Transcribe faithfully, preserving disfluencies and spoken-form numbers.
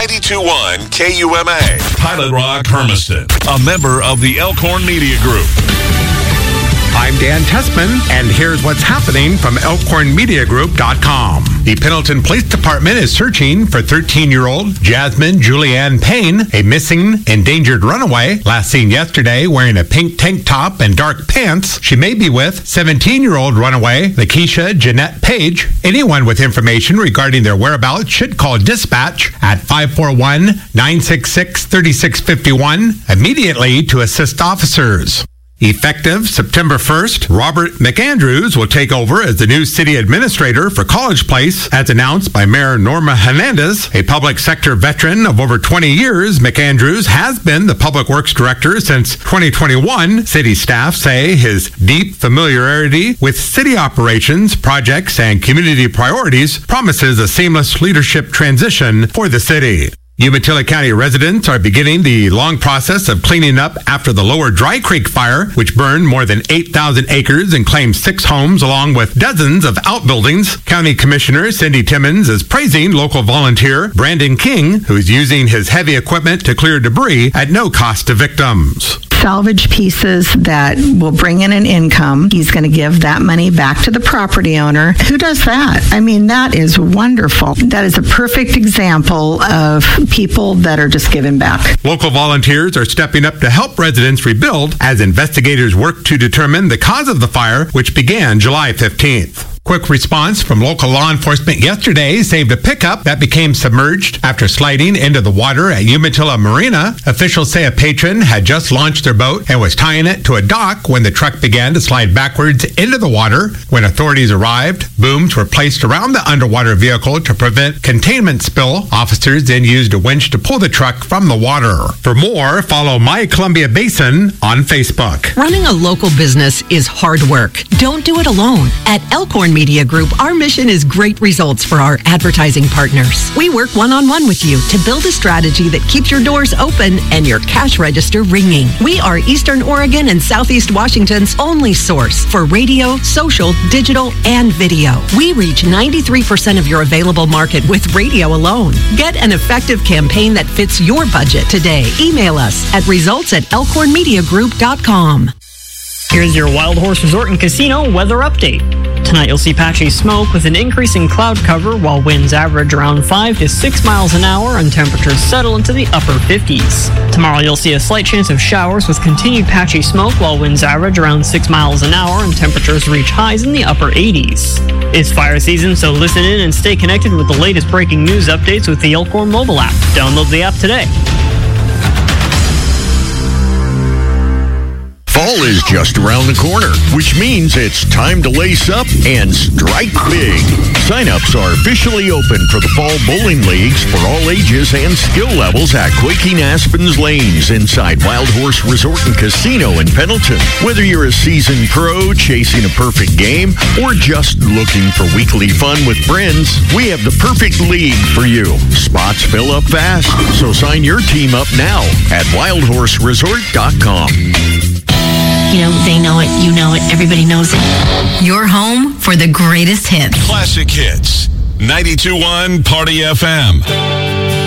ninety-two point one K U M A. Pilot Rock Hermiston, a member of the Elkhorn Media Group. I'm Dan Tessman, and here's what's happening from elkhorn media group dot com. The Pendleton Police Department is searching for thirteen-year-old Jasmine Julianne Payne, a missing, endangered runaway, last seen yesterday wearing a pink tank top and dark pants. She may be with seventeen-year-old runaway Lakeisha Jeanette Page. Anyone with information regarding their whereabouts should call dispatch at five four one, nine six six, three six five one immediately to assist officers. Effective September first, Robert McAndrews will take over as the new city administrator for College Place, as announced by Mayor Norma Hernandez. A public sector veteran of over twenty years, McAndrews has been the public works director since twenty twenty-one. City staff say his deep familiarity with city operations, projects, and community priorities promises a seamless leadership transition for the city. Umatilla County residents are beginning the long process of cleaning up after the Lower Dry Creek fire, which burned more than eight thousand acres and claimed six homes along with dozens of outbuildings. County Commissioner Cindy Timmons is praising local volunteer Brandon King, who is using his heavy equipment to clear debris at no cost to victims. Salvage pieces that will bring in an income. He's going to give that money back to the property owner. Who does that? I mean, that is wonderful. That is a perfect example of people that are just giving back. Local volunteers are stepping up to help residents rebuild as investigators work to determine the cause of the fire, which began July fifteenth. Quick response from local law enforcement yesterday saved a pickup that became submerged after sliding into the water at Umatilla Marina. Officials say a patron had just launched their boat and was tying it to a dock when the truck began to slide backwards into the water. When authorities arrived, booms were placed around the underwater vehicle to prevent containment spill. Officers then used a winch to pull the truck from the water. For more, follow My Columbia Basin on Facebook. Running a local business is hard work. Don't do it alone. At Elkhorn Media Group, our mission is great results for our advertising partners. We work one-on-one with you to build a strategy that keeps your doors open and your cash register ringing. We are Eastern Oregon and Southeast Washington's only source for radio, social, digital, and video. We reach ninety-three percent of your available market with radio alone. Get an effective campaign that fits your budget today. Email us at results at elkhorn media group dot com. Here's your Wild Horse Resort and Casino weather update. Tonight you'll see patchy smoke with an increase in cloud cover, while winds average around five to six miles an hour and temperatures settle into the upper fifties. Tomorrow you'll see a slight chance of showers with continued patchy smoke, while winds average around six miles an hour and temperatures reach highs in the upper eighties. It's fire season, so listen in and stay connected with the latest breaking news updates with the Elkhorn mobile app. Download the app today. Fall is just around the corner, which means it's time to lace up and strike big. Sign-ups are officially open for the Fall Bowling Leagues for all ages and skill levels at Quaking Aspen's Lanes inside Wild Horse Resort and Casino in Pendleton. Whether you're a seasoned pro chasing a perfect game or just looking for weekly fun with friends, we have the perfect league for you. Spots fill up fast, so sign your team up now at wild horse resort dot com. You know, they know it, you know it, everybody knows it. Your home for the greatest hits. Classic hits. ninety-two point one Party F M.